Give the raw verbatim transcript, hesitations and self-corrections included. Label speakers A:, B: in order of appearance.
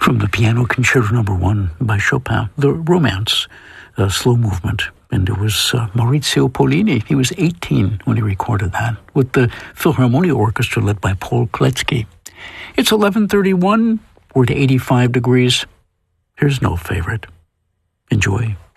A: from the Piano Concerto Number One by Chopin, the Romance, uh, slow movement. And it was uh, Maurizio Pollini. He was eighteen when he recorded that with the Philharmonia Orchestra led by Paul Kletsky. It's eleven thirty-one. We're to eighty-five degrees. Here's no favorite. Enjoy.